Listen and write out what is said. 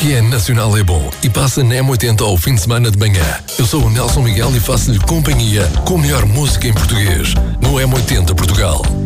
que é nacional é bom e passa na M80 ao fim de semana de manhã. Eu sou o Nelson Miguel e faço-lhe companhia com a melhor música em português no M80 Portugal.